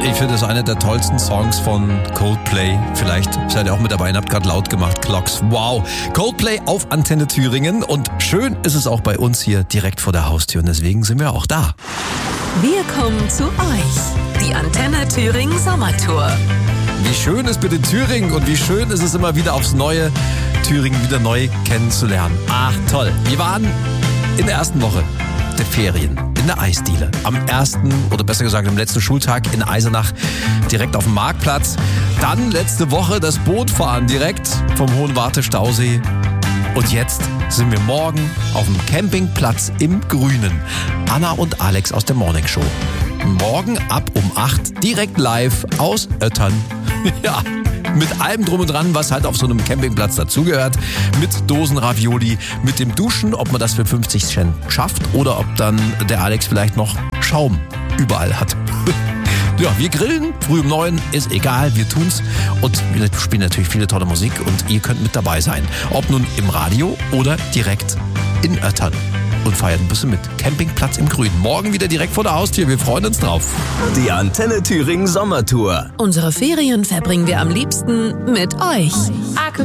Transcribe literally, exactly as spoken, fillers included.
Ich finde, das ist einer der tollsten Songs von Coldplay. Vielleicht seid ihr auch mit dabei und habt gerade laut gemacht. Clocks. Wow. Coldplay auf Antenne Thüringen. Und schön ist es auch bei uns hier direkt vor der Haustür. Und deswegen sind wir auch da. Wir kommen zu euch. Die Antenne Thüringen Sommertour. Wie schön ist bitte Thüringen und wie schön ist es immer wieder aufs Neue, Thüringen wieder neu kennenzulernen. Ach toll. Wir waren in der ersten Woche der Ferien in der Eisdiele. Am ersten oder besser gesagt am letzten Schultag in Eisenach direkt auf dem Marktplatz. Dann letzte Woche das Bootfahren direkt vom Hohen Warte Stausee. Und jetzt sind wir morgen auf dem Campingplatz im Grünen. Anna und Alex aus der Morning Show. Morgen ab um acht direkt live aus Öttern. Ja, mit allem drum und dran, was halt auf so einem Campingplatz dazugehört. Mit Dosenravioli, mit dem Duschen, ob man das für fünfzig Cent schafft oder ob dann der Alex vielleicht noch Schaum überall hat. Ja, wir grillen, früh um neun, ist egal, wir tun's. Und wir spielen natürlich viele tolle Musik und ihr könnt mit dabei sein. Ob nun im Radio oder direkt in Öttern. Und feiern ein bisschen mit. Campingplatz im Grünen. Morgen wieder direkt vor der Haustür. Wir freuen uns drauf. Die Antenne Thüringen Sommertour. Unsere Ferien verbringen wir am liebsten mit euch.